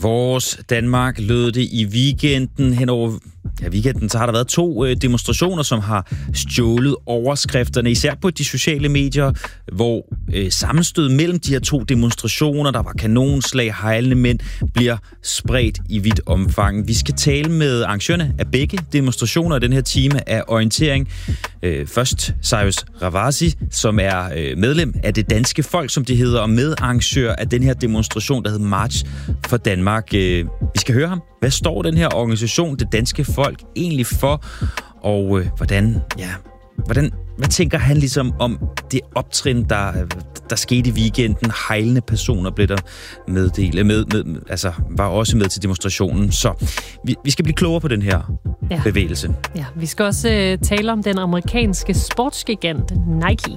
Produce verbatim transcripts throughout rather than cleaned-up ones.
Vores Danmark lød det i weekenden. Henover ja, weekenden så har der været to øh, demonstrationer, som har stjålet overskrifterne, især på de sociale medier, hvor øh, sammenstød mellem de her to demonstrationer, der var kanonslag, hejlende mænd, bliver spredt i vidt omfang. Vi skal tale med arrangørerne af begge demonstrationer i den her time af orientering. Øh, først Cyrus Ravasi, som er øh, medlem af Det Danske Folk, som det hedder, og medarrangør af den her demonstration, der hedder March for Danmark. Øh, vi skal høre ham. Hvad står den her organisation, Det Danske Folk, egentlig for? Og øh, hvordan, ja, hvordan, hvad tænker han ligesom om det optrin, der, der skete i weekenden? Hejlende personer blev der meddelt, med, med, altså var også med til demonstrationen. Så vi, vi skal blive klogere på den her ja. bevægelse. Ja, vi skal også øh, tale om den amerikanske sportsgigant Nike.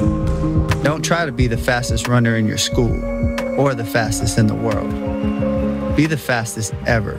Don't try to be the fastest runner in your school or the fastest in the world. Be the fastest ever.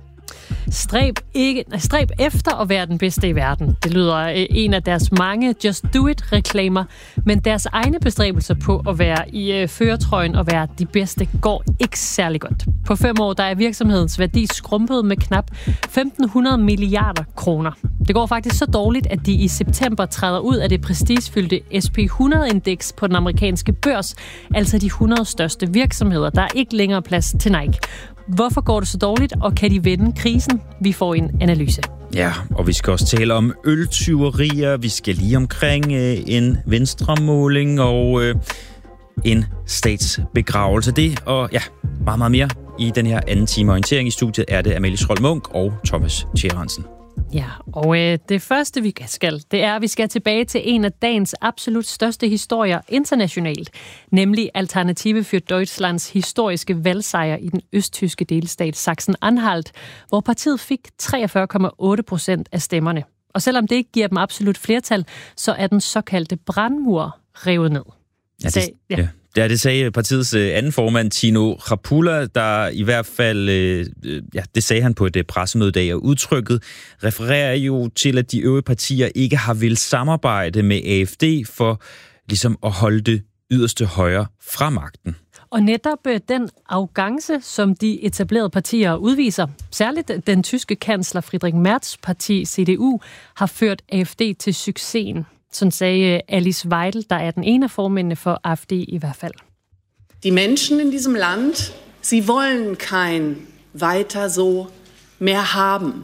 Stræb, ikke, stræb efter at være den bedste i verden. Det lyder øh, en af deres mange Just Do It-reklamer, men deres egne bestræbelser på at være i øh, førertrøjen og være de bedste går ikke særlig godt. På fem år der er virksomhedens værdi skrumpet med knap femten hundrede milliarder kroner. Det går faktisk så dårligt, at de i september træder ud af det prestigefyldte S and P hundrede-indeks på den amerikanske børs, altså de hundrede største virksomheder. Der er ikke længere plads til Nike. Hvorfor går det så dårligt, og kan de vende krisen? Vi får en analyse. Ja, og vi skal også tale om øltyverier. Vi skal lige omkring øh, en venstremåling og øh, en statsbegravelse. Det og ja, meget, meget mere i den her anden time orientering. I studiet er det Amalie Schrold Munk og Thomas Tjærensen. Ja, og øh, det første, vi skal, det er, at vi skal tilbage til en af dagens absolut største historier internationalt, nemlig Alternative für Deutschlands historiske valgsejr i den østtyske delstat Sachsen-Anhalt, hvor partiet fik treogfyrre komma otte procent af stemmerne. Og selvom det ikke giver dem absolut flertal, så er den såkaldte brandmur revet ned. Ja, det, ja. Ja. Ja, det sagde partiets anden formand, Tino Rapula, der i hvert fald, øh, ja, det sagde han på et pressemøde i dag, og udtrykket refererer jo til, at de øvrige partier ikke har villet samarbejde med A F D for ligesom at holde det yderste højre fra magten. Og netop den arrogance, som de etablerede partier udviser, særligt den tyske kansler Friedrich Merz parti C D U, har ført A F D til succesen. Sådan sagde Alice Weidel, der er den ene af formændene for A F D i hvert fald. Die Menschen in diesem Land, sie wollen kein weiter so mehr haben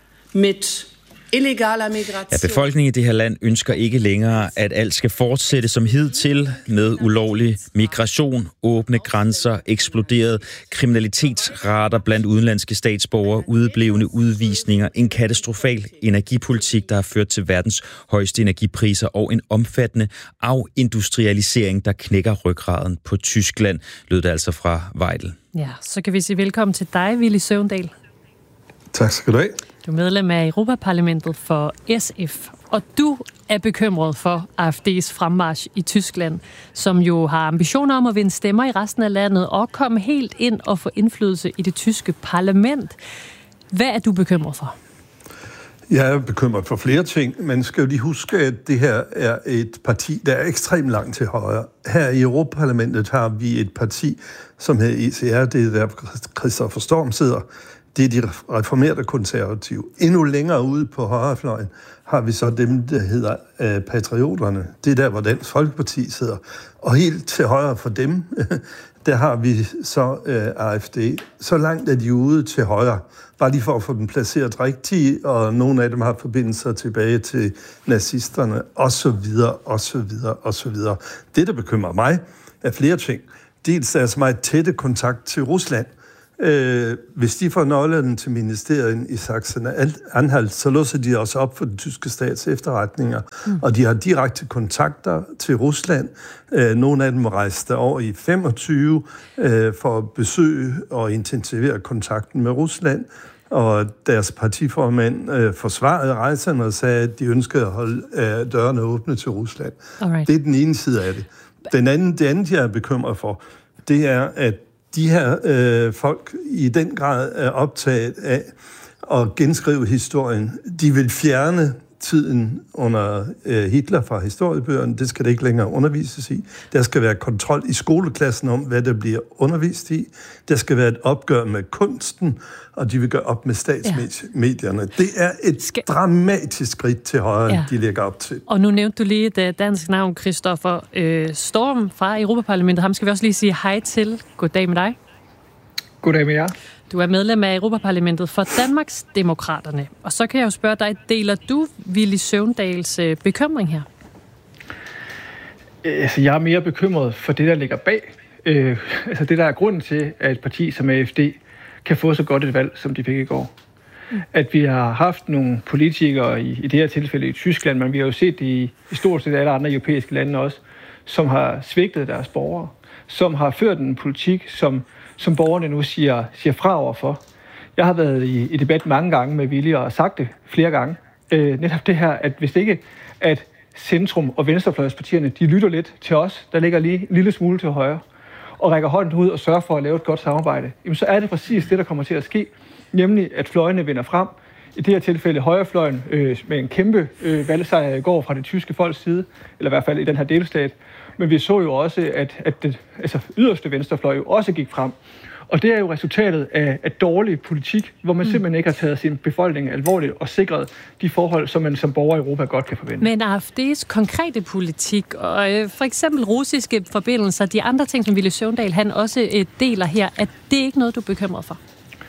mit illegaler migration. Ja, befolkningen i det her land ønsker ikke længere, at alt skal fortsætte som hidtil med ulovlig migration, åbne grænser, eksploderet kriminalitetsrater blandt udenlandske statsborgere, udeblevne udvisninger, en katastrofal energipolitik, der har ført til verdens højeste energipriser og en omfattende afindustrialisering, der knækker ryggraden på Tyskland, lød det altså fra Weidel. Ja, så kan vi sige velkommen til dig, Villy Søvndal. Tak skal du have. Du er medlem af Europaparlamentet for S F, og du er bekymret for A F D's fremmarch i Tyskland, som jo har ambitioner om at vinde stemmer i resten af landet og komme helt ind og få indflydelse i det tyske parlament. Hvad er du bekymret for? Jeg er bekymret for flere ting. Man skal jo lige huske, at det her er et parti, der er ekstremt langt til højre. Her i Europaparlamentet har vi et parti, som hedder E C R, det er der Christoffer Storm sidder. Det er de reformerede konservative. Endnu længere ude på højrefløjen har vi så dem, der hedder øh, patrioterne. Det er der, hvor Dansk Folkeparti sidder. Og helt til højre for dem, der har vi så øh, A F D. Så langt er de ude til højre. Bare lige for at få dem placeret rigtigt, og nogle af dem har forbindelser tilbage til nazisterne, og så videre, og så videre, og så videre. Det, der bekymrer mig, er flere ting. Dels er så meget tætte kontakt til Rusland. Øh, hvis de får nøglerne til ministeriet i Sachsen-Anhalt, så låser de også op for den tyske stats efterretninger, mm. og de har direkte kontakter til Rusland. Øh, nogle af dem rejste over i femogtyve øh, for at besøge og intensivere kontakten med Rusland, og deres partiformand øh, forsvarede rejserne og sagde, at de ønskede at holde øh, dørene åbne til Rusland. Alright. Det er den ene side af det. Den anden, det andet, jeg er bekymret for, det er, at de her øh, folk i den grad er optaget af at genskrive historien. De vil fjerne tiden under øh, Hitler fra historiebøgerne. Det skal det ikke længere undervises i. Der skal være kontrol i skoleklassen om, hvad der bliver undervist i. Der skal være et opgør med kunsten, og de vil gøre op med statsmedierne. Ja. Det er et skal... dramatisk skridt til højre, ja. De lægger op til. Og nu nævnte du lige et dansk navn, Christoffer øh, Storm fra Europaparlamentet. Ham skal vi også lige sige hej til. Goddag med dig. Goddag med jer. Du er medlem af Europaparlamentet for Danmarks Demokraterne. Og så kan jeg jo spørge dig, deler du Villy Søvndals øh, bekymring her? Altså, jeg er mere bekymret for det, der ligger bag. Øh, altså det, der er grunden til, at et parti som A F D kan få så godt et valg, som de fik i går. Mm. At vi har haft nogle politikere, i, i det her tilfælde i Tyskland, men vi har jo set det i, i stort set alle andre europæiske lande også, som har svigtet deres borgere, som har ført en politik, som som borgerne nu siger, siger fra overfor. Jeg har været i, i debat mange gange med Villy og sagt det flere gange. Øh, netop det her, at hvis ikke at centrum- og venstrefløjspartierne, de lytter lidt til os, der ligger lige en lille smule til højre, og rækker hånden ud og sørger for at lave et godt samarbejde, jamen så er det præcis det, der kommer til at ske, nemlig at fløjene vinder frem. I det her tilfælde højrefløjen øh, med en kæmpe øh, valgsejr i går fra det tyske folks side, eller i hvert fald i den her delstat. Men vi så jo også, at, at det altså yderste venstrefløj jo også gik frem. Og det er jo resultatet af, af dårlig politik, hvor man mm. simpelthen ikke har taget sin befolkning alvorligt og sikret de forhold, som man som borger i Europa godt kan forvente. Men A F D's konkrete politik, og øh, for eksempel russiske forbindelser, de andre ting, som Villy Søvndal han også øh, deler her, at det ikke noget, du er bekymret for?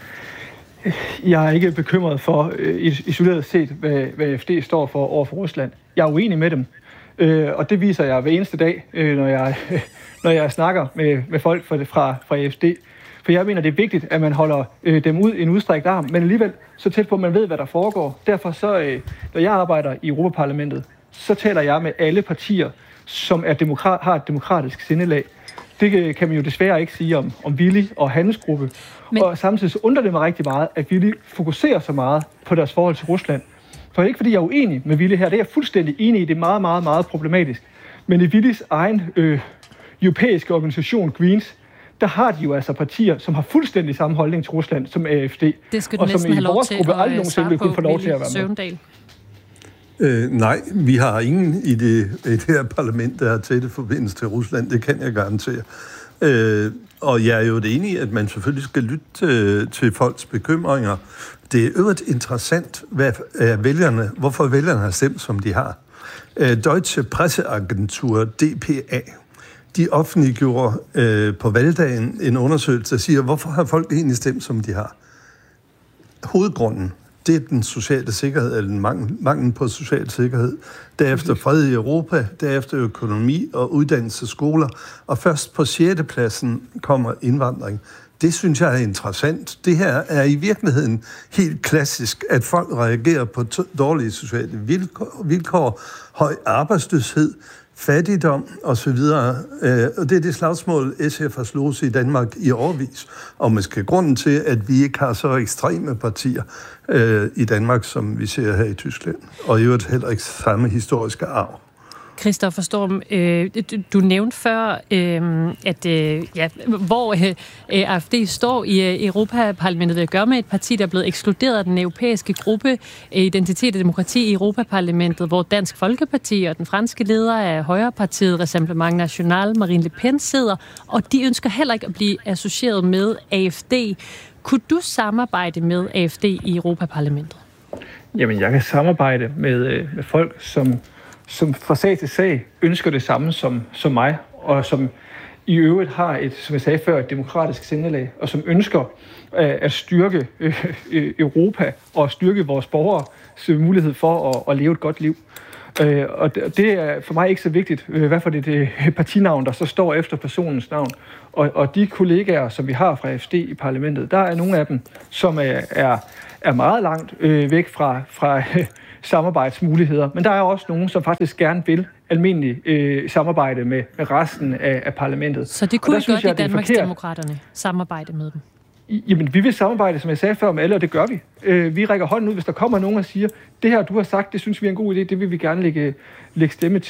Jeg er ikke bekymret for øh, isoleret set, hvad, hvad A F D står for over for Rusland. Jeg er uenig med dem. Øh, og det viser jeg hver eneste dag, øh, når, jeg, øh, når jeg snakker med, med folk fra, fra, fra A F D. For jeg mener, det er vigtigt, at man holder øh, dem ud i en udstrækt arm, men alligevel så tæt på, at man ved, hvad der foregår. Derfor så, øh, når jeg arbejder i Europaparlamentet, så taler jeg med alle partier, som er demokrat, har et demokratisk sindelag. Det øh, kan man jo desværre ikke sige om, om Villy og hans gruppe. Men... Og samtidig så undrer det mig rigtig meget, at Villy fokuserer så meget på deres forhold til Rusland. For ikke fordi jeg er uenig med Villy her, det er jeg fuldstændig enig i, det er meget, meget, meget problematisk. Men i Willys egen øh, europæiske organisation, Greens, der har de jo altså partier, som har fuldstændig samme holdning til Rusland som A F D. Det skal du og næsten have lov til at svare på, Villy Søvndal. Øh, nej, vi har ingen i det, i det her parlament, der har tætte forbindelse til Rusland. Det kan jeg garantere. Øh, og jeg er jo det enige, at man selvfølgelig skal lytte til, til folks bekymringer. Det er øvrigt interessant, hvad er vælgerne, hvorfor vælgerne har stemt, som de har. Øh, Deutsche Presseagentur, D P A, de offentliggjorde øh, på valgdagen en undersøgelse, der siger, hvorfor har folk egentlig stemt, som de har. Hovedgrunden, det er den sociale sikkerhed, eller den mangel, mangel på social sikkerhed. Derefter fred i Europa, derefter økonomi og uddannelsesskoler, og først på sjette pladsen kommer indvandring. Det synes jeg er interessant. Det her er i virkeligheden helt klassisk, at folk reagerer på t- dårlige sociale vilkår, vilkår, høj arbejdsløshed, fattigdom osv. Og det er det slagsmål, S F har slået i Danmark i årevis. Og måske grunden til, at vi ikke har så ekstreme partier øh, i Danmark, som vi ser her i Tyskland. Og i øvrigt heller ikke samme historiske arv. Christoffer Storm, øh, du, du nævnte før, øh, at øh, ja, hvor øh, A F D står i øh, Europaparlamentet, det gør med et parti, der er blevet ekskluderet af den europæiske gruppe øh, Identitet og Demokrati i Europaparlamentet, hvor Dansk Folkeparti og den franske leder af Højrepartiet, Rassemblement National, Marine Le Pen, sidder, og de ønsker heller ikke at blive associeret med A F D. Kunne du samarbejde med A F D i Europaparlamentet? Jamen, jeg kan samarbejde med, med folk, som som fra sag til sag ønsker det samme som, som mig, og som i øvrigt har et, som jeg sagde før, et demokratisk sindelag, og som ønsker øh, at styrke øh, Europa og styrke vores borgers mulighed for at, at leve et godt liv. Øh, og det, det er for mig ikke så vigtigt, øh, hvad for det, det partinavn, der så står efter personens navn. Og, og de kollegaer, som vi har fra A F D i parlamentet, der er nogle af dem, som er, er, er meget langt øh, væk fra, fra øh, samarbejdsmuligheder. Men der er også nogen, som faktisk gerne vil almindelig øh, samarbejde med, med resten af, af parlamentet. Så det kunne godt jeg, i Danmarksdemokraterne samarbejde med dem? Jamen, vi vil samarbejde, som jeg sagde før, med alle, og det gør vi. Øh, vi rækker hånden ud, hvis der kommer nogen og siger, det her, du har sagt, det synes vi er en god idé, det vil vi gerne lægge, lægge stemme til.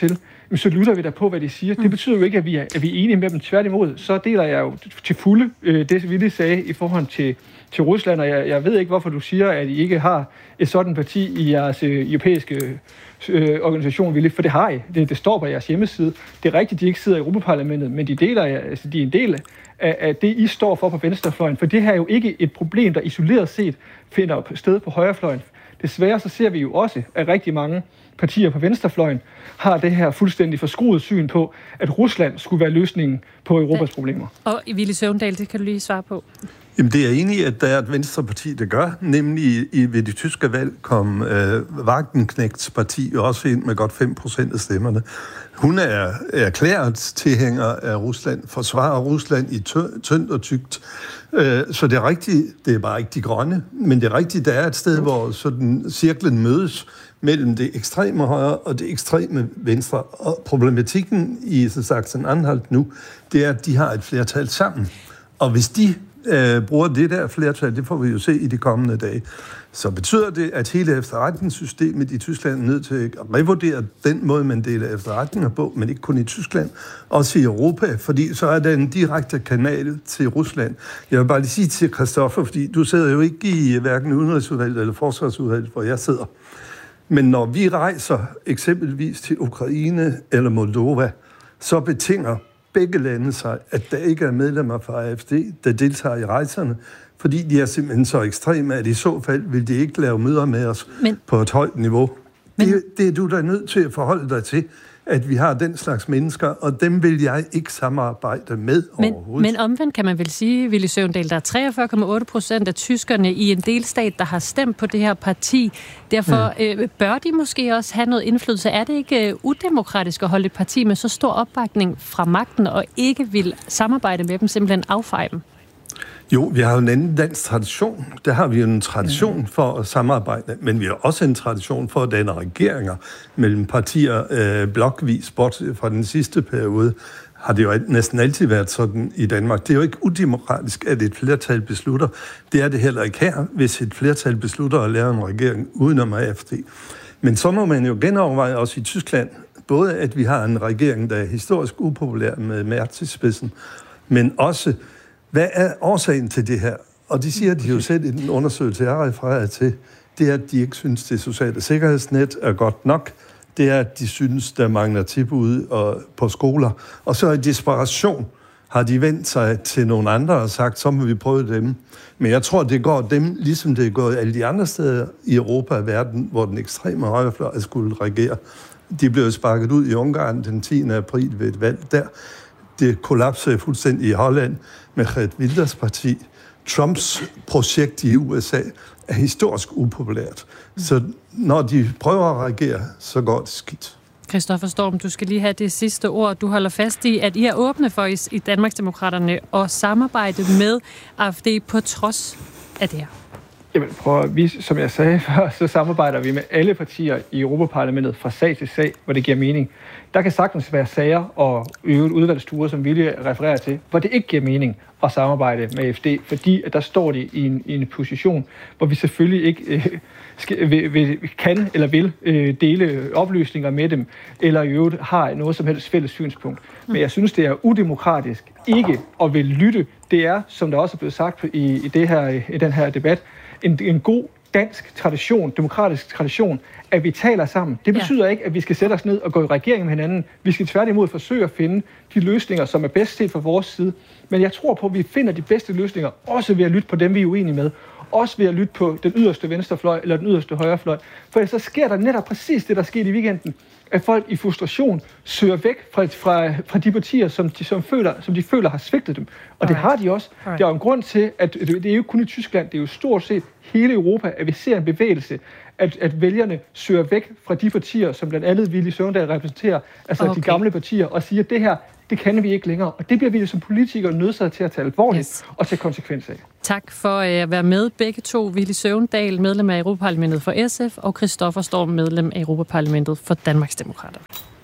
så lytter vi da på, hvad de siger. Det betyder jo ikke, at vi er, at vi er enige med dem. Tværtimod, så deler jeg jo til fulde øh, det, vi lige sagde i forhold til, til Rusland, og jeg, jeg ved ikke, hvorfor du siger, at I ikke har et sådan parti i jeres øh, europæiske øh, organisation, Willy, for det har I. Det, det står på jeres hjemmeside. Det er rigtigt, de ikke sidder i Europaparlamentet, men de deler, altså, de er en del af, af det, I står for på venstrefløjen, for det her er jo ikke et problem, der isoleret set finder sted på højrefløjen. Desværre så ser vi jo også, at rigtig mange partier på venstrefløjen har det her fuldstændig forskruet syn på, at Rusland skulle være løsningen på Europas problemer. Og Villy Søvndal, det kan du lige svare på. Jamen, det er jeg enig i, at der er et venstreparti, der gør. Nemlig i, ved det tyske valg kom øh, Wagenknechts parti også ind med godt fem procent af stemmerne. Hun er erklæret tilhænger af Rusland, forsvarer Rusland i tø- tyndt og tykt. Øh, så det er rigtigt, det er bare ikke de grønne, men det er rigtigt, der er et sted, hvor sådan cirklen mødes mellem det ekstreme højre og det ekstreme venstre. Og problematikken i Sachsen-Anhalt nu, det er, at de har et flertal sammen. Og hvis de øh, bruger det der flertal, det får vi jo se i de kommende dage, så betyder det, at hele efterretningssystemet i Tyskland er nødt til at revurdere den måde, man deler efterretninger på, men ikke kun i Tyskland, også i Europa, fordi så er der en direkte kanal til Rusland. Jeg vil bare lige sige til Christoffer, fordi du sidder jo ikke i hverken udenrigsudvalget eller forsvarsudvalget, hvor jeg sidder. Men når vi rejser eksempelvis til Ukraine eller Moldova, så betinger begge lande sig, at der ikke er medlemmer fra A F D, der deltager i rejserne, fordi de er simpelthen så ekstreme, at i så fald vil de ikke lave møder med os men, på et højt niveau. Men, det, det er du da nødt til at forholde dig til, at vi har den slags mennesker, og dem vil jeg ikke samarbejde med men, overhovedet. Men omvendt kan man vel sige, Villy Søvndal, der er treogfyrre komma otte procent af tyskerne i en delstat, der har stemt på det her parti. Derfor mm. øh, bør de måske også have noget indflydelse. Er det ikke øh, udemokratisk at holde et parti med så stor opbakning fra magten, og ikke vil samarbejde med dem, simpelthen affeje dem? Jo, vi har jo en anden dansk tradition. Der har vi jo en tradition for at samarbejde, men vi har også en tradition for at danne regeringer mellem partier øh, blokvis, bortset fra den sidste periode, har det jo næsten altid været sådan i Danmark. Det er jo ikke udemokratisk, at et flertal beslutter. Det er det heller ikke her, hvis et flertal beslutter at lave en regering udenom A F D. Men så må man jo genoverveje også i Tyskland, både at vi har en regering, der er historisk upopulær med Merz i spidsen, men også hvad er årsagen til det her? Og de siger, at de jo selv i den undersøgelse, jeg refererer til, det er, at de ikke synes, det sociale sikkerhedsnet er godt nok. Det er, at de synes, der mangler tilbud og, på skoler. Og så i desperation har de vendt sig til nogle andre og sagt, så må vi prøve dem. Men jeg tror, det går dem, ligesom det er gået alle de andre steder i Europa og verden, hvor den ekstreme højrefløj skulle regere. De blev sparket ud i Ungarn den tiende april ved et valg der. Det kollapsede fuldstændig i Holland med Geert Wilders parti. Trumps projekt i U S A er historisk upopulært. Så når de prøver at reagere, så går det skidt. Christoffer Storm, du skal lige have det sidste ord. Du holder fast i, at I er åbne for i Danmarksdemokraterne at samarbejde med A F D på trods af det her. Jamen, prøv, vi, som jeg sagde før, så samarbejder vi med alle partier i Europaparlamentet fra sag til sag, hvor det giver mening. Der kan sagtens være sager og øvrigt udvalgsture, som Willy refererer til, hvor det ikke giver mening at samarbejde med A F D, fordi at der står de i en, i en position, hvor vi selvfølgelig ikke øh, skal, vil, vil, kan eller vil øh, dele oplysninger med dem, eller i øvrigt har noget som helst fælles synspunkt. Men jeg synes, det er udemokratisk ikke at vil lytte. Det er, som der også er blevet sagt i, i, det her, i den her debat, en, en god dansk tradition, demokratisk tradition, at vi taler sammen. Det betyder ja. ikke, at vi skal sætte os ned og gå i regering med hinanden. Vi skal tværtimod forsøge at finde de løsninger, som er bedst set fra vores side. Men jeg tror på, at vi finder de bedste løsninger, også ved at lytte på dem, vi er uenige med. Også ved at lytte på den yderste venstrefløj eller den yderste højrefløj. For så sker der netop præcis det, der skete i weekenden. At folk i frustration søger væk fra, fra, fra de partier, som de, som, føler, som de føler har svigtet dem. Og Alright. det har de også. Alright. Der er jo en grund til, at det, det er jo kun i Tyskland, det er jo stort set hele Europa, at vi ser en bevægelse, at, at vælgerne søger væk fra de partier, som blandt andet Villy Søvndal repræsenterer, altså okay. de gamle partier, og siger, at det her, det kan vi ikke længere. Og det bliver vi som politikere nødsaget til at tage alvorligt yes. og tage konsekvens af. Tak for at være med begge to. Villy Søvndal, medlem af Europaparlamentet for S F, og Christoffer Storm, medlem af Europaparlamentet for Danmarksdemokraterne.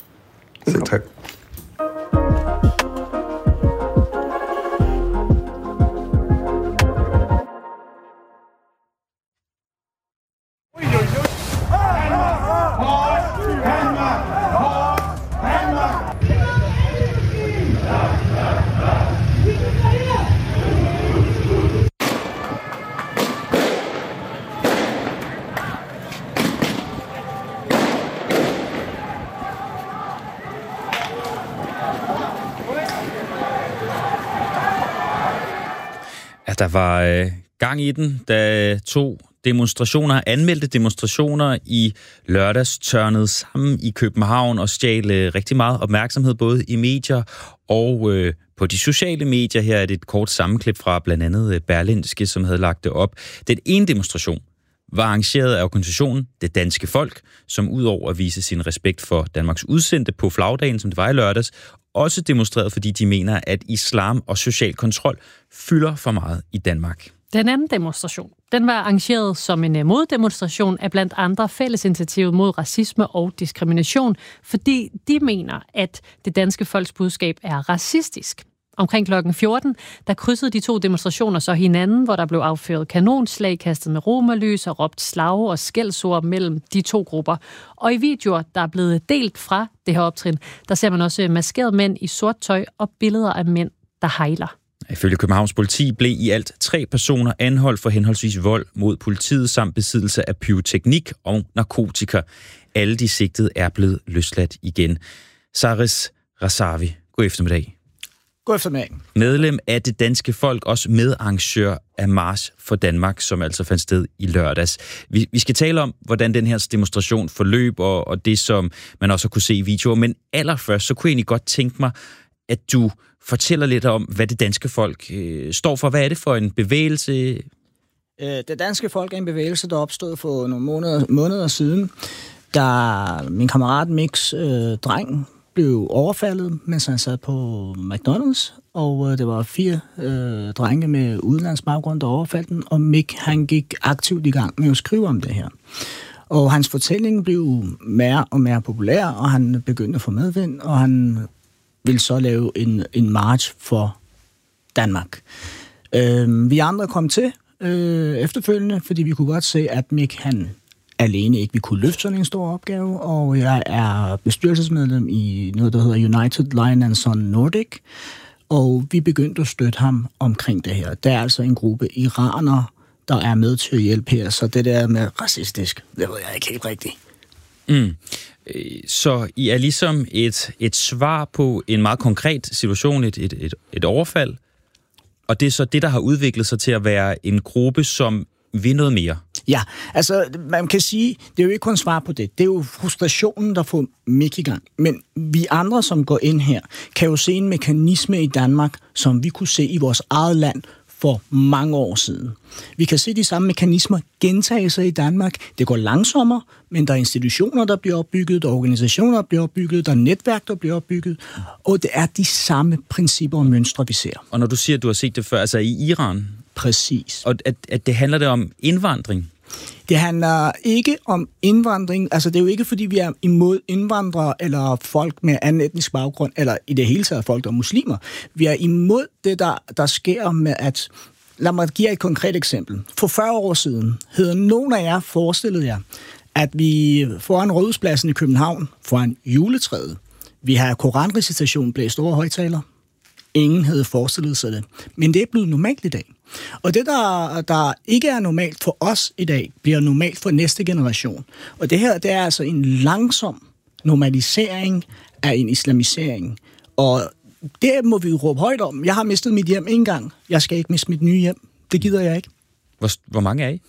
Selv tak. Danmark! Ja, der var øh, gang i den, da to demonstrationer, anmeldte demonstrationer i lørdags tørnede sammen i København og stjal øh, rigtig meget opmærksomhed, både i medier og øh, på de sociale medier. Her er det et kort sammenklip fra blandt andet Berlingske, som havde lagt det op. Den ene demonstration var arrangeret af organisationen Det Danske Folk, som udover at vise sin respekt for Danmarks udsendte på flagdagen, som det var i lørdags, også demonstreret, fordi de mener, at islam og social kontrol fylder for meget i Danmark. Den anden demonstration, den var arrangeret som en moddemonstration af blandt andre Fællesinitiativet mod racisme og diskrimination, fordi de mener, at det danske folks budskab er racistisk. Omkring klokken fjorten, der krydsede de to demonstrationer så hinanden, hvor der blev affyret kanonslag, kastet med romerlys og råbt slag og skældsord mellem de to grupper. Og i videoer, der er blevet delt fra det her optrin, der ser man også maskerede mænd i sort tøj og billeder af mænd, der hejler. Ifølge Københavns politi blev i alt tre personer anholdt for henholdsvis vold mod politiet samt besiddelse af pyroteknik og narkotika. Alle de sigtede er blevet løsladt igen. Saris Razavi, god eftermiddag. God eftermiddag. Medlem af Det Danske Folk, også medarrangør af March for Danmark, som altså fandt sted i lørdags. Vi, vi skal tale om, hvordan den her demonstration forløb, og, og det, som man også kunne se i videoer. Men allerførst, så kunne jeg egentlig godt tænke mig, at du fortæller lidt om, hvad Det Danske Folk øh, står for. Hvad er det for en bevægelse? Det Danske Folk er en bevægelse, der opstod for nogle måneder, måneder siden, da min kammerat Mix, øh, dreng, blev overfaldet, mens han sad på McDonald's, og øh, det var fire øh, drenge med udenlandsbaggrund, der overfaldt den, og Mick, han gik aktivt i gang med at skrive om det her. Og hans fortælling blev mere og mere populær, og han begyndte at få medvind, og han ville så lave en, en march for Danmark. Øh, vi andre kom til øh, efterfølgende, fordi vi kunne godt se, at Mick, han alene ikke vi kunne løfte sådan en stor opgave, og jeg er bestyrelsesmedlem i noget, der hedder United Lion and Son Nordic, og vi begyndte at støtte ham omkring det her. Der er altså en gruppe iranere, der er med til at hjælpe her, så det der med racistisk, det ved jeg ikke helt rigtigt. Mm. Så I er ligesom et, et svar på en meget konkret situation, et, et, et, et overfald, og det er så det, der har udviklet sig til at være en gruppe, som vil noget mere. Ja, altså man kan sige, det er jo ikke kun svar på det. Det er jo frustrationen, der får Mick i gang. Men vi andre, som går ind her, kan jo se en mekanisme i Danmark, som vi kunne se i vores eget land for mange år siden. Vi kan se de samme mekanismer gentage sig i Danmark. Det går langsommere, men der er institutioner, der bliver opbygget, der er organisationer, der bliver opbygget, der er netværk, der bliver opbygget, og det er de samme principper og mønstre, vi ser. Og når du siger, at du har set det før, altså i Iran? Præcis. Og at, at det handler det om indvandring? Det handler ikke om indvandring. Altså, det er jo ikke, fordi vi er imod indvandrere eller folk med anden etnisk baggrund, eller i det hele taget folk, der er muslimer. Vi er imod det, der, der sker med at... Lad mig give et konkret eksempel. For fyrre år siden havde nogen af jer forestillet jer, at vi foran Rådhuspladsen i København, foran juletræet, vi har koranrecitation blæst over højtaler. Ingen havde forestillet sig det. Men det er blevet normalt i dag. Og det, der, der ikke er normalt for os i dag, bliver normalt for næste generation. Og det her, det er altså en langsom normalisering af en islamisering. Og det må vi råbe højt om. Jeg har mistet mit hjem en gang. Jeg skal ikke miste mit nye hjem. Det gider jeg ikke. Hvor, hvor mange er I?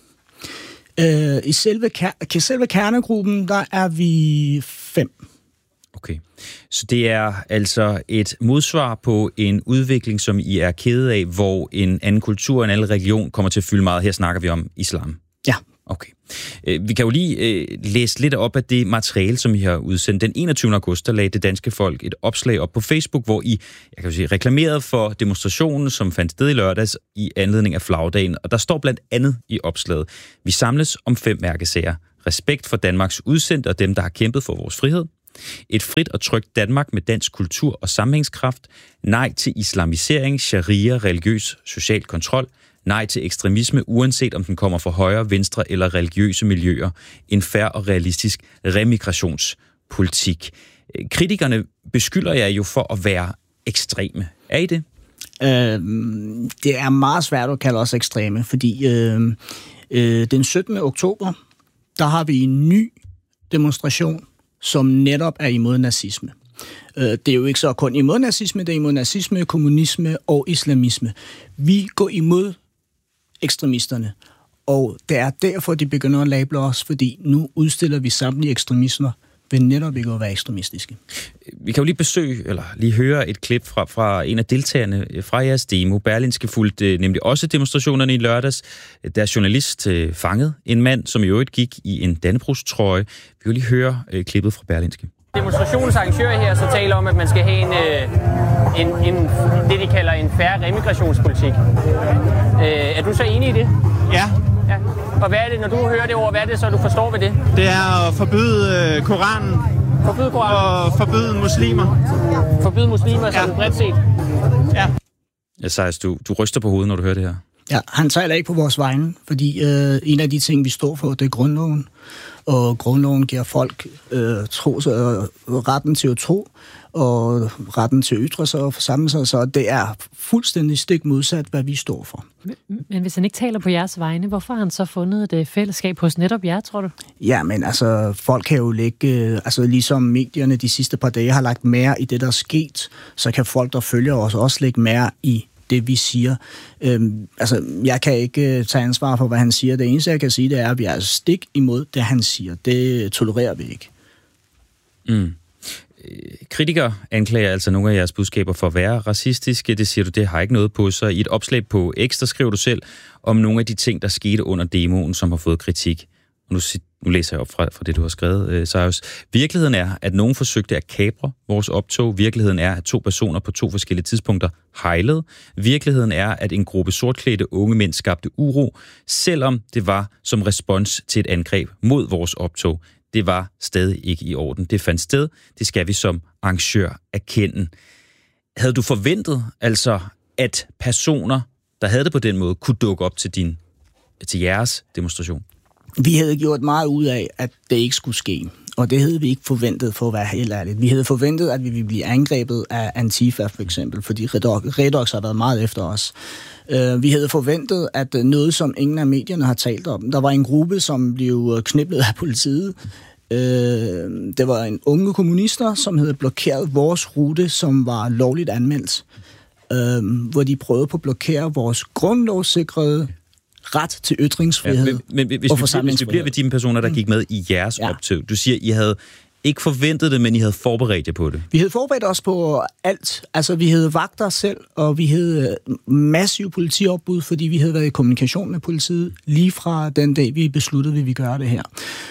Øh, I selve, ker- selve kernegruppen, der er vi fem. Okay, så det er altså et modsvar på en udvikling, som I er kede af, hvor en anden kultur, en anden religion kommer til at fylde meget. Her snakker vi om islam. Ja. Okay. Vi kan jo lige læse lidt op af det materiale, som I har udsendt. Den enogtyvende august, der lagde Det Danske Folk et opslag op på Facebook, hvor I, jeg kan sige, reklamerede for demonstrationen, som fandt sted i lørdags i anledning af flagdagen. Og der står blandt andet i opslaget: vi samles om fem mærkesager. Respekt for Danmarks udsendte og dem, der har kæmpet for vores frihed. Et frit og trygt Danmark med dansk kultur og sammenhængskraft. Nej til islamisering, sharia, religiøs social kontrol. Nej til ekstremisme, uanset om den kommer fra højre, venstre eller religiøse miljøer. En fair og realistisk remigrationspolitik. Kritikerne beskylder jer jo for at være ekstreme. Er I det? Øh, det er meget svært at kalde os ekstreme, fordi øh, øh, den syttende oktober, der har vi en ny demonstration, som netop er imod nazisme. Det er jo ikke så kun imod nazisme, det er imod nazisme, kommunisme og islamisme. Vi går imod ekstremisterne. Og det er derfor, de begynder at label os, fordi nu udstiller vi samtlige ekstremismer ved netop ikke at være ekstremistiske. Vi kan jo lige besøge, eller lige høre et klip fra, fra en af deltagerne fra jeres demo. Berlingske fulgte nemlig også demonstrationerne i lørdags. Der er journalist øh, fanget en mand, som i øvrigt gik i en Dannebrogstrøje. Vi kan jo lige høre øh, klippet fra Berlingske. Demonstrationens arrangører her så taler om, at man skal have en, øh, en, en, det, de kalder en fair remigrationspolitik. Øh, er du så enig i det? Ja. Ja. Og hvad er det, når du hører det ord, hvad er det så, du forstår ved det? Det er at forbyde øh, Koranen. Forbyde Koranen? Og forbyde muslimer. Forbyde muslimer, sådan ja. bredt set? Ja. Ja, Seis, du, du ryster på hovedet, når du hører det her. Ja, han taler ikke på vores vegne, fordi øh, en af de ting, vi står for, det er grundloven. Og grundloven giver folk øh, tro, øh, retten til at tro, og retten til at ytre sig og forsamle sig, så det er fuldstændig stik modsat, hvad vi står for. Men, men hvis han ikke taler på jeres vegne, hvorfor har han så fundet et fællesskab hos netop jer, tror du? Ja, men altså, folk kan jo lægge, øh, altså ligesom medierne de sidste par dage har lagt mere i det, der er sket, så kan folk, der følger os, også lægge mere i det, vi siger. Øhm, altså, jeg kan ikke uh, tage ansvar for, hvad han siger. Det eneste, jeg kan sige, det er, at vi er stik imod det, han siger. Det tolererer vi ikke. Mm. Kritikere anklager altså nogle af jeres budskaber for at være racistiske. Det siger du, det har ikke noget på sig. I et opslag på X, der skriver du selv om nogle af de ting, der skete under demoen, som har fået kritik. Og nu, nu læser jeg op fra, fra det, du har skrevet, øh, Seis. Virkeligheden er, at nogen forsøgte at kapre vores optog. Virkeligheden er, at to personer på to forskellige tidspunkter hejlede. Virkeligheden er, at en gruppe sortklædte unge mænd skabte uro, selvom det var som respons til et angreb mod vores optog. Det var stadig ikke i orden. Det fandt sted. Det skal vi som arrangør erkende. Havde du forventet, altså, at personer, der havde det på den måde, kunne dukke op til, din, til jeres demonstration? Vi havde gjort meget ud af, at det ikke skulle ske. Og det havde vi ikke forventet, for at være helt ærligt. Vi havde forventet, at vi ville blive angrebet af Antifa, for eksempel, fordi Redox har været meget efter os. Vi havde forventet, at noget, som ingen af medierne har talt om. Der var en gruppe, som blev kniblet af politiet. Det var en unge kommunister, som havde blokeret vores rute, som var lovligt anmeldt. Hvor de prøvede på at blokere vores grundlovssikrede ret til ytringsfrihed. Ja, men, men hvis, og vi, hvis vi bliver ved de personer, der gik med i jeres ja. optog, du siger, I havde ikke forventet det, men I havde forberedt jer på det. Vi havde forberedt os på alt. Altså, vi havde vagter selv, og vi havde massiv politiopbud, fordi vi havde været i kommunikation med politiet lige fra den dag, vi besluttede, at vi ville gøre det her.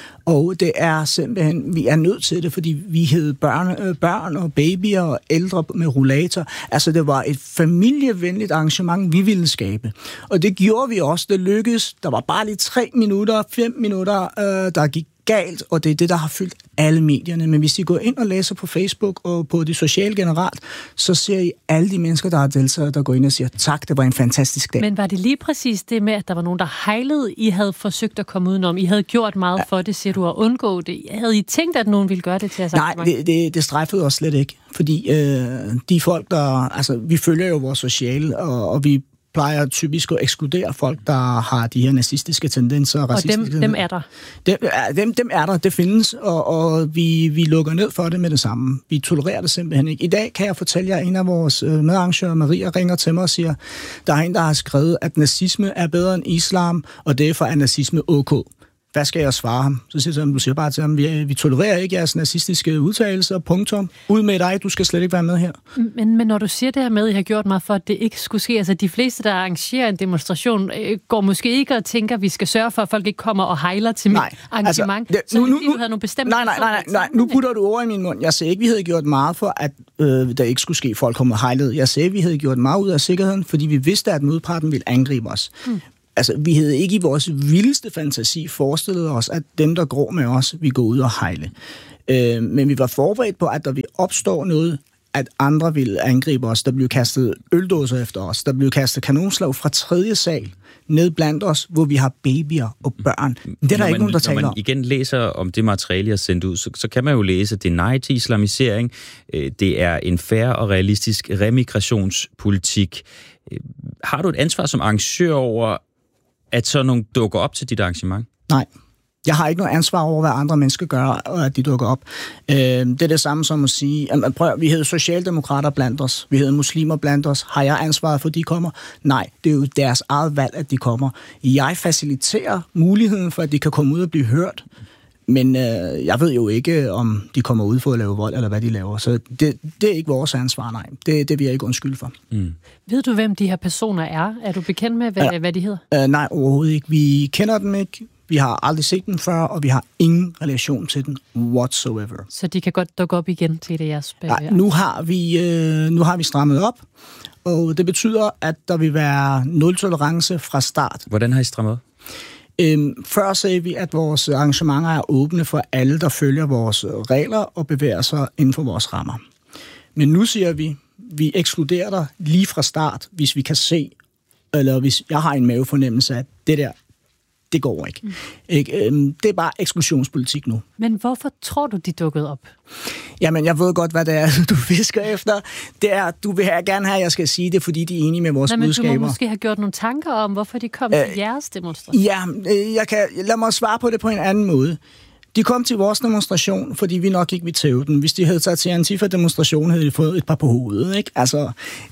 Og det er simpelthen, vi er nødt til det, fordi vi havde børn, børn og babyer og ældre med rollator. Altså, det var et familievenligt arrangement, vi ville skabe. Og det gjorde vi også. Det lykkedes. Der var bare lige tre minutter, fem minutter, øh, der gik galt, og det er det, der har fyldt alle medierne. Men hvis I går ind og læser på Facebook og på det sociale generelt, så ser I alle de mennesker, der har deltaget, der går ind og siger, tak, det var en fantastisk dag. Men var det lige præcis det med, at der var nogen, der hejlede, I havde forsøgt at komme udenom? I havde gjort meget ja. for det, siger du, at undgå det. Havde I tænkt, at nogen ville gøre det til jeres Nej, det, det, det strejfede os slet ikke. Fordi øh, de folk, der... Altså, vi følger jo vores sociale, og, og vi plejer typisk at ekskludere folk, der har de her nazistiske tendenser. Og dem, dem er der? Dem, dem, dem er der, det findes, og, og vi, vi lukker ned for det med det samme. Vi tolererer det simpelthen ikke. I dag kan jeg fortælle jer, at en af vores medarrangører, Maria, ringer til mig og siger, der er en, der har skrevet, at nazisme er bedre end islam, og derfor er nazisme ok. Hvad skal jeg svare ham? Så siger jeg, du siger bare til ham, vi, vi tolererer ikke jeres nazistiske udtalelser, punktum. Ud med dig, du skal slet ikke være med her. Men, men når du siger det her med, at I har gjort meget for, at det ikke skulle ske, altså de fleste, der arrangerer en demonstration, øh, går måske ikke og tænker, at vi skal sørge for, at folk ikke kommer og hejler til mit arrangement. Altså, det, nu, nu, nu, havde nogle bestemte nej, nej, nej, nej, nej, nu putter du ord i min mund. Jeg sagde ikke, vi havde gjort meget for, at øh, der ikke skulle ske, folk kommer og hejlede. Jeg sagde, vi havde gjort meget ud af sikkerheden, fordi vi vidste, at modparten ville angribe os. Hmm. Altså, vi havde ikke i vores vildeste fantasi forestillet os, at dem, der går med os, vi går ud og hejle. Øh, men vi var forberedt på, at der ville opstå noget, at andre ville angribe os. Der blev kastet øldåser efter os. Der blev kastet kanonslag fra tredje sal ned blandt os, hvor vi har babyer og børn. Det er der man, ikke nogen, der taler om. Når man igen læser om det materiale, jeg har sendt ud, så, så kan man jo læse, at det er nej til islamisering. Det er en fair og realistisk remigrationspolitik. Har du et ansvar som arrangør over, at så nogen dukker op til dit arrangement? Nej. Jeg har ikke noget ansvar over, hvad andre mennesker gør, og at de dukker op. Øh, det er det samme som at sige, at prøv, vi hedder socialdemokrater blandt os, vi hedder muslimer blandt os. Har jeg ansvaret for, at de kommer? Nej, det er jo deres eget valg, at de kommer. Jeg faciliterer muligheden for, at de kan komme ud og blive hørt. Men øh, jeg ved jo ikke, om de kommer ud for at lave vold, eller hvad de laver. Så det, det er ikke vores ansvar, nej. Det, det vil jeg ikke undskylde for. Mm. Ved du, hvem de her personer er? Er du bekendt med, hvad, ja. hvad de hedder? Øh, nej, overhovedet ikke. Vi kender dem ikke. Vi har aldrig set dem før, og vi har ingen relation til dem whatsoever. Så de kan godt dukke op igen til det, jeres bag? Nej, nu har vi, øh, nu har vi strammet op, og det betyder, at der vil være nul tolerance fra start. Hvordan har I strammet op? Øhm, før sagde vi, at vores arrangementer er åbne for alle, der følger vores regler og bevæger sig inden for vores rammer. Men nu siger vi, vi ekskluderer dig lige fra start, hvis vi kan se, eller hvis jeg har en mavefornemmelse af, det der, det går ikke. Mm. ikke? Øhm, det er bare eksklusionspolitik nu. Men hvorfor tror du, de dukkede op? Jamen, jeg ved godt, hvad det er, du fisker efter. Det er, du vil have, gerne have, at jeg skal sige det, fordi de er enige med vores Nej, men budskaber. Du må måske have gjort nogle tanker om, hvorfor de kom øh, til jeres demonstration. Ja, jeg kan, lad mig svare på det på en anden måde. De kom til vores demonstration, fordi vi nok ikke ville tæve den. Hvis de havde taget til Antifa-demonstration, havde de fået et par på hovedet. Ikke? Altså,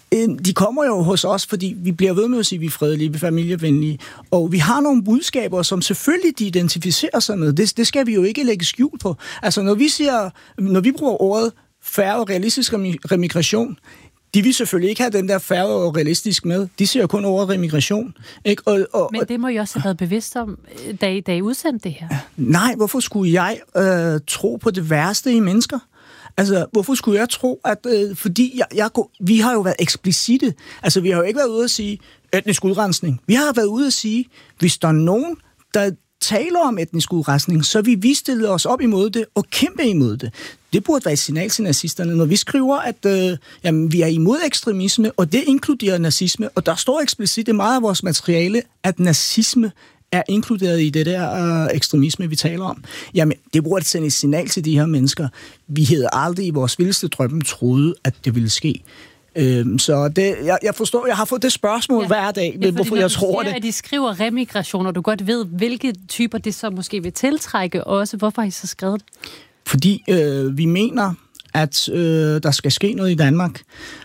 de kommer jo hos os, fordi vi bliver ved med at sige, at vi er fredelige, vi er familievenlige. Og vi har nogle budskaber, som selvfølgelig de identificerer sig med. Det, det skal vi jo ikke lægge skjul på. Altså, når vi siger, når vi bruger ordet færre og realistisk remigration, de vil selvfølgelig ikke have den der færre og realistisk med. De siger kun ordet remigration. Ikke? Og, og, Men det må I også have været bevidst om, da I, da I udsendte det her. Nej, hvorfor skulle jeg øh, tro på det værste i mennesker? Altså, hvorfor skulle jeg tro, at... Øh, fordi jeg, jeg, vi har jo været eksplicite. Altså, vi har jo ikke været ude at sige etnisk udrensning. Vi har været ude at sige, hvis der er nogen, der taler om etnisk udrensning, så vil vi stille os op imod det og kæmpe imod det. Det burde være et signal til nazisterne, når vi skriver, at øh, jamen, vi er imod ekstremisme, og det inkluderer nazisme, og der står eksplicit i meget af vores materiale, at nazisme er inkluderet i det der øh, ekstremisme, vi taler om. Jamen, det burde sende et signal til de her mennesker. Vi havde aldrig i vores vildeste drømme troet, at det ville ske. Øhm, så det, jeg, jeg forstår, jeg har fået det spørgsmål ja. hver dag, ja, hvorfor jeg tror siger, det. At de skriver remigration, og du godt ved, hvilke typer det så måske vil tiltrække også. Hvorfor har I så skrevet det? Fordi øh, vi mener, at øh, der skal ske noget i Danmark,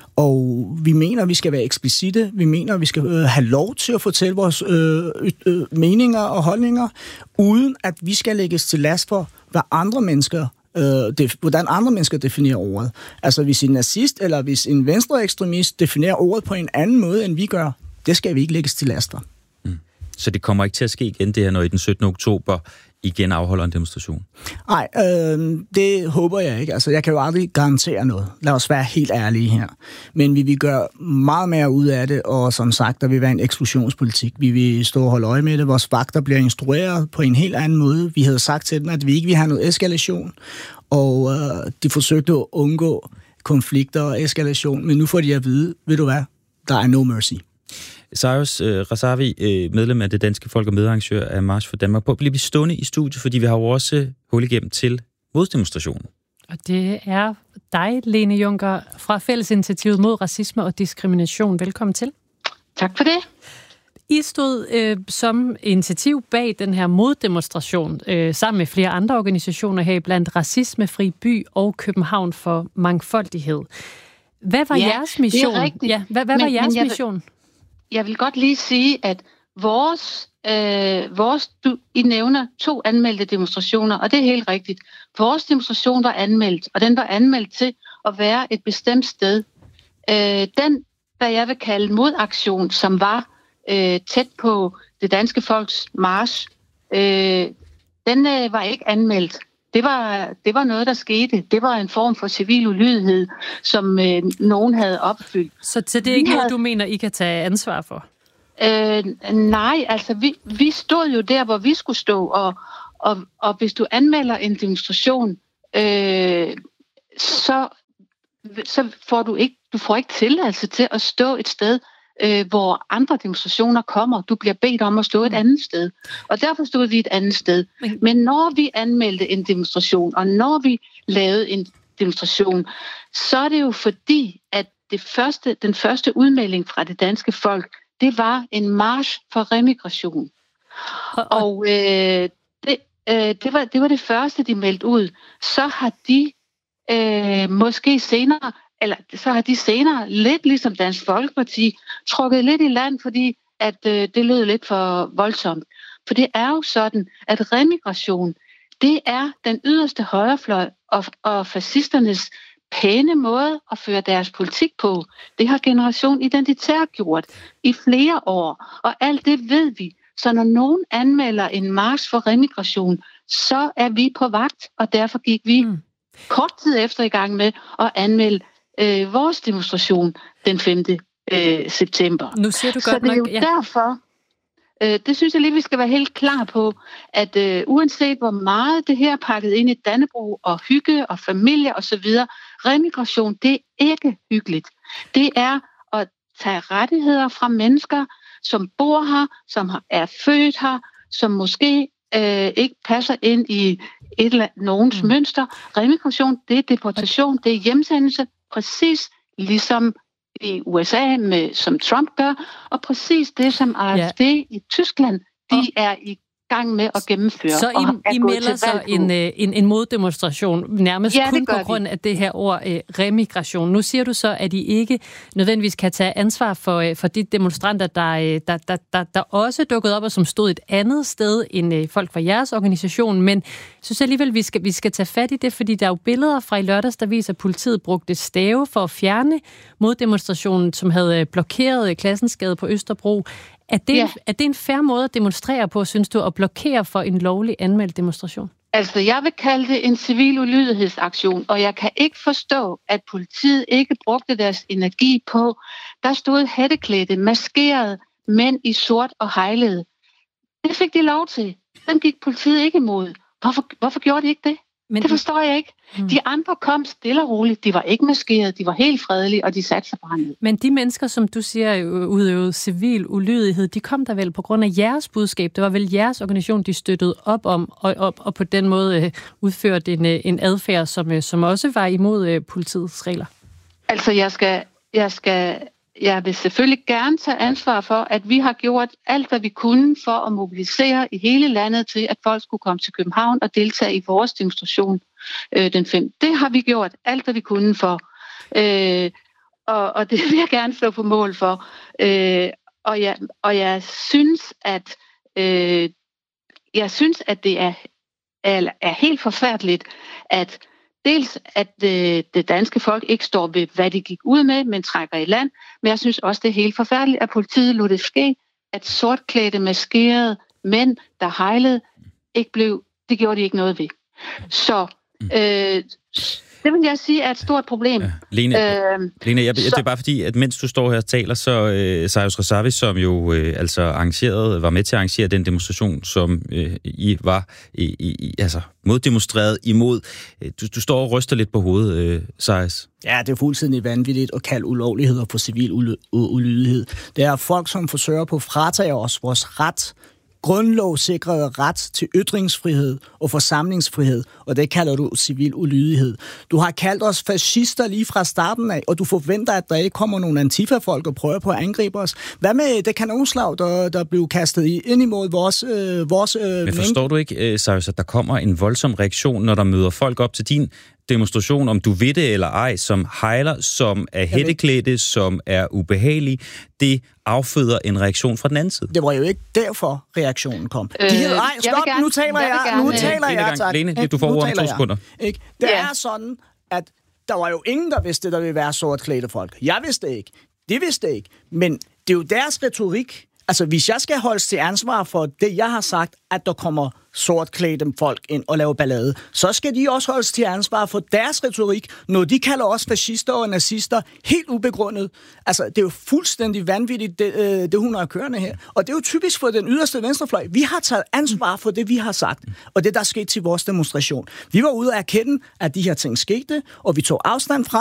og vi mener, at vi skal være eksplicite. Vi mener, at vi skal øh, have lov til at fortælle vores øh, øh, meninger og holdninger, uden at vi skal lægges til last for, hvad andre mennesker øh, def- hvordan andre mennesker definerer ordet. Altså, hvis en nazist eller hvis en venstreekstremist definerer ordet på en anden måde, end vi gør, det skal vi ikke lægges til last for. Mm. Så det kommer ikke til at ske igen, det her, når I den syttende oktober igen afholder en demonstration? Nej, øh, det håber jeg ikke. Altså, jeg kan jo aldrig garantere noget. Lad os være helt ærlige her. Men vi vil gøre meget mere ud af det, og som sagt, der vil være en eksklusionspolitik. Vi vil stå og holde øje med det. Vores vagter bliver instrueret på en helt anden måde. Vi havde sagt til dem, at vi ikke vil have noget eskalation, og øh, de forsøgte at undgå konflikter og eskalation, men nu får de at vide, ved du hvad, der er no mercy. Cyrus uh, Razavi, uh, medlem af det danske folk og medarrangør af March for Danmark, på at blive stående i studiet, fordi vi har jo også hul igennem til moddemonstrationen. Og det er dig, Lene Juncker, fra Fællesinitiativet mod racisme og diskrimination. Velkommen til. Tak for det. I stod øh, som initiativ bag den her moddemonstration, øh, sammen med flere andre organisationer her, blandt Racismefri By og København for Mangfoldighed. Hvad var ja, jeres mission? Det er rigtigt. Ja, hvad hvad men, var jeres jeg mission? Vil, jeg vil godt lige sige, at vores, øh, vores du, I nævner to anmeldte demonstrationer, og det er helt rigtigt. Vores demonstration var anmeldt, og den var anmeldt til at være et bestemt sted. Øh, den, hvad jeg vil kalde modaktion, som var øh, tæt på det danske folks march, øh, den øh, var ikke anmeldt. Det var, det var noget, der skete. Det var en form for civil ulydighed, som øh, nogen havde opfyldt. Så til det er ikke noget, du mener, I kan tage ansvar for? Øh, nej, altså vi, vi stod jo der, hvor vi skulle stå, og, og, og hvis du anmelder en demonstration, øh, så, så får du ikke, du får ikke tilladelse til at stå et sted, øh, hvor andre demonstrationer kommer. Du bliver bedt om at stå et andet sted. Og derfor stod vi et andet sted. Men når vi anmeldte en demonstration, og når vi lavede en demonstration, så er det jo fordi, at det første, den første udmelding fra det danske folk, det var en march for remigration. Og, og øh, det, øh, det, var, det var det første, de meldte ud. Så har de øh, måske senere, eller så har de senere, lidt ligesom Dansk Folkeparti, trukket lidt i land, fordi at øh, det lød lidt for voldsomt. For det er jo sådan, at remigration, det er den yderste højrefløj og, og fascisternes pæne måde at føre deres politik på. Det har Generation Identitær gjort i flere år, og alt det ved vi. Så når nogen anmelder en march for remigration, så er vi på vagt, og derfor gik vi mm. kort tid efter i gang med at anmelde øh, vores demonstration den femte Øh, september. Nu siger du så godt det er jo nok, ja. derfor, øh, det synes jeg lige, vi skal være helt klar på, at øh, uanset hvor meget det her er pakket ind i Dannebrog og hygge og familie og så videre, remigration, det er ikke hyggeligt. Det er at tage rettigheder fra mennesker, som bor her, som er født her, som måske øh, ikke passer ind i et eller andet, nogens mm. mønster. Remigration, det er deportation, det er hjemsendelse, præcis ligesom i U S A, med, som Trump gør, og præcis det, som A F D ja. i Tyskland, de er i gang med at gennemføre. Så I, I melder så en, en, en moddemonstration, nærmest ja, kun på grund de. af det her ord eh, remigration. Nu siger du så, at I ikke nødvendigvis kan tage ansvar for, eh, for de demonstranter, der, der, der, der, der også dukkede op, og som stod et andet sted end eh, folk fra jeres organisation, men jeg synes alligevel, vi skal, vi skal tage fat i det, fordi der er jo billeder fra i lørdags, der viser, at politiet brugte stave for at fjerne moddemonstrationen, som havde blokeret Klassensgade på Østerbro. Er det, ja. er det en fair måde at demonstrere på, synes du, at blokere for en lovlig anmeldt demonstration? Altså, jeg vil kalde det en civil ulydighedsaktion, og jeg kan ikke forstå, at politiet ikke brugte deres energi på. Der stod hætteklædte, maskerede mænd i sort og hejlede. Det fik de lov til. Den gik politiet ikke imod. Hvorfor, hvorfor gjorde de ikke det? Men det forstår jeg ikke. Hmm. De andre kom stille og roligt. De var ikke maskerede, de var helt fredelige, og de satte sig bare ned. Men de mennesker, som du siger udøvede civil ulydighed, de kom der vel på grund af jeres budskab. Det var vel jeres organisation, de støttede op om, og, og, og på den måde øh, udførte en, øh, en adfærd, som, øh, som også var imod øh, politiets regler. Altså, jeg skal... Jeg skal Jeg vil selvfølgelig gerne tage ansvar for, at vi har gjort alt, hvad vi kunne for at mobilisere i hele landet til, at folk skulle komme til København og deltage i vores demonstration øh, den femte Det har vi gjort alt, hvad vi kunne for. Øh, og, og det vil jeg gerne stå på mål for. Øh, og, jeg, og jeg synes, at øh, jeg synes, at det er, er, er helt forfærdeligt, at dels at øh, det danske folk ikke står ved, hvad de gik ud med, men trækker i land. Men jeg synes også, det er helt forfærdeligt, at politiet lod det ske, at sortklædte, maskerede mænd, der hejlede, ikke blev, det gjorde de ikke noget ved. Så øh, det vil jeg sige er et stort problem. Ja. Lene, øh, Lene jeg, så, det er bare fordi, at mens du står her og taler, så øh, Sarius Razavi, som jo øh, altså arrangeret, var med til at arrangere den demonstration, som øh, I var i, i, altså moddemonstreret imod. Du, du står og ryster lidt på hovedet, øh, Sarius. Ja, det er fuldstændig vanvittigt at kalde ulovligheder på civil uly- ulydighed. Det er folk, som forsøger på at fratage os vores ret, grundlovssikrede ret til ytringsfrihed og forsamlingsfrihed, og det kalder du civil ulydighed. Du har kaldt os fascister lige fra starten af, og du forventer, at der ikke kommer nogle antifa-folk og prøver på at angribe os. Hvad med det kanonslag, der, der blev kastet ind imod vores... Øh, vores øh, Men forstår du ikke, Sarius, at der kommer en voldsom reaktion, når der møder folk op til din demonstration, om du ved det eller ej, som hejler, som er hætteklædte, som er ubehagelige, det afføder en reaktion fra den anden side. Det var jo ikke derfor, reaktionen kom. Øh, De hedder, ej, stop, gerne, nu taler jeg, jeg nu taler jeg, tak. Lene, du får ordet om to sekunder. Ikke? Det ja. er sådan, at der var jo ingen, der vidste, der ville være sortklædte folk. Jeg vidste ikke. De vidste ikke. Men det er jo deres retorik. Altså, hvis jeg skal holdes til ansvar for det, jeg har sagt, at der kommer sortklædte folk ind og laver ballade, så skal de også holdes til ansvar for deres retorik, når de kalder os fascister og nazister helt ubegrundet. Altså, det er jo fuldstændig vanvittigt, det, det hun har kørende her. Og det er jo typisk for den yderste venstrefløj. Vi har taget ansvar for det, vi har sagt, og det, der skete til vores demonstration. Vi var ude at erkende, at de her ting skete, og vi tog afstand fra